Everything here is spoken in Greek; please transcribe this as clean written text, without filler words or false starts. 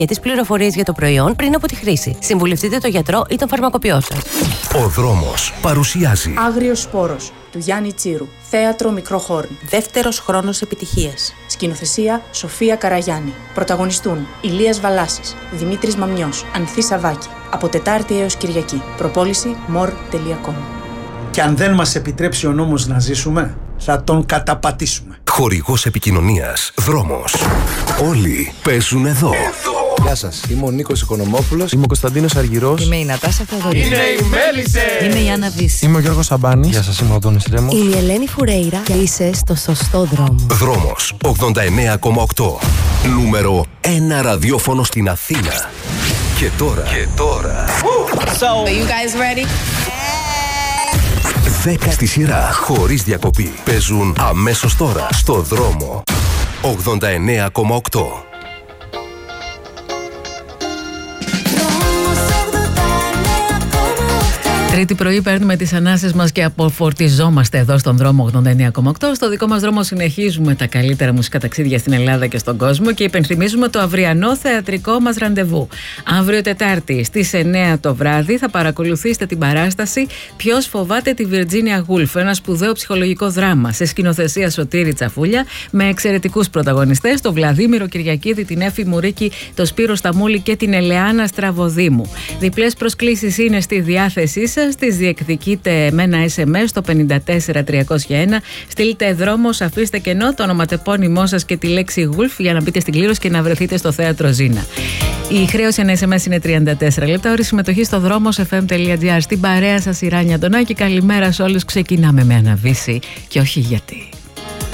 για τις πληροφορίες για το προϊόν πριν από τη χρήση. Συμβουλευτείτε τον γιατρό ή τον φαρμακοποιό σας. Ο δρόμος παρουσιάζει Άγριος σπόρος του Γιάννη Τσίρου. Θέατρο Μικρό Χόρν. Δεύτερος χρόνος επιτυχίας. Σκηνοθεσία Σοφία Καραγιάννη. Πρωταγωνιστούν Ηλίας Βαλάσης, Δημήτρης Μαμιός, Ανθή Σαββάκη. Από Τετάρτη έως Κυριακή. Προπόληση more.com. Και αν δεν μας επιτρέψει ο νόμος να ζήσουμε, θα τον καταπατήσουμε. χορηγός επικοινωνίας Δρόμος. Όλοι παίζουν εδώ. Γεια σας, είμαι ο Νίκος Οικονομόπουλος. Είμαι ο Κωνσταντίνος Αργυρός. Είμαι η Νατάσα Θεοδωρίδου. Είναι η Μέλισσε. Είμαι η Άννα Βύση. Είμαι ο Γιώργος Σαμπάνης. Γεια σας, είμαι ο Αντώνης Ρέμος. Είμαι η Ελένη Φουρέιρα και είσαι στο σωστό δρόμο. Δρόμος 89,8. Νούμερο 1 ραδιόφωνο στην Αθήνα. Και τώρα. So, are you guys ready? 10 στη σειρά, χωρίς διακοπή. Παίζουν αμέσως τώρα στο Δρόμο 89,8. Τρίτη πρωί παίρνουμε τις ανάσες μας και αποφορτιζόμαστε εδώ στον δρόμο 89,8. Στο δικό μας δρόμο συνεχίζουμε τα καλύτερα μουσικά ταξίδια στην Ελλάδα και στον κόσμο και υπενθυμίζουμε το αυριανό θεατρικό μας ραντεβού. Αύριο Τετάρτη στις 9 το βράδυ θα παρακολουθήσετε την παράσταση «Ποιος φοβάται τη Βιρτζίνια Γουλφ», ένα σπουδαίο ψυχολογικό δράμα σε σκηνοθεσία Σωτήρη Τσαφούλια με εξαιρετικούς πρωταγωνιστές, τον Βλαδίμηρο Κυριακίδη, την Έφη Μουρίκη, τον Σπύρο Σταμούλη και την Ελεάνα Στραβοδήμου. Διπλές προσκλήσεις είναι στη διάθεσή σας. Τις διεκδικείτε με ένα SMS στο 54301. Στείλτε δρόμος, αφήστε κενό, το ονοματεπώνυμό σας και τη λέξη Γουλφ για να μπείτε στην κλήρωση και να βρεθείτε στο θέατρο Ζήνα. Η χρέωση ένα SMS είναι 34 λεπτά. Ώρες συμμετοχή στο δρόμος.fm.gr. Στην παρέα σας η Ράνια Αντωνάκη. Καλημέρα σε όλους. Ξεκινάμε με Αναβύση και όχι γιατί.